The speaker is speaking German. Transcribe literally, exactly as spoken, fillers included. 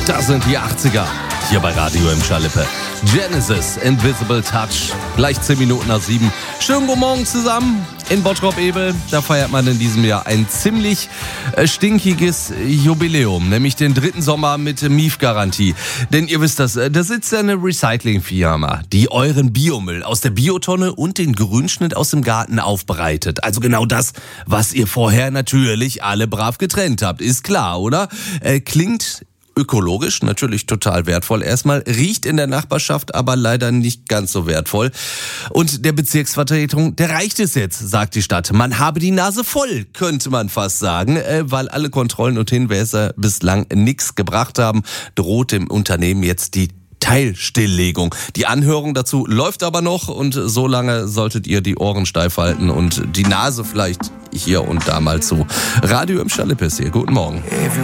Das sind die achtziger, hier bei Radio im Schalippe. Genesis, Invisible Touch, gleich zehn Minuten nach sieben. Schönen guten Morgen zusammen in Bottrop-Ebel. Da feiert man in diesem Jahr ein ziemlich äh, stinkiges Jubiläum, nämlich den dritten Sommer mit Miefgarantie. Denn ihr wisst das, äh, da sitzt eine Recyclingfirma, die euren Biomüll aus der Biotonne und den Grünschnitt aus dem Garten aufbereitet. Also genau das, was ihr vorher natürlich alle brav getrennt habt. Ist klar, oder? Äh, klingt ökologisch natürlich total wertvoll erstmal, riecht in der Nachbarschaft aber leider nicht ganz so wertvoll. Und der Bezirksvertretung, der reicht es jetzt, sagt die Stadt. Man habe die Nase voll, könnte man fast sagen, weil alle Kontrollen und Hinweise bislang nichts gebracht haben, droht dem Unternehmen jetzt die Teilstilllegung. Die Anhörung dazu läuft aber noch und so lange solltet ihr die Ohren steif halten und die Nase vielleicht hier und da mal zu. Radio im Schalippe ist hier. Guten Morgen.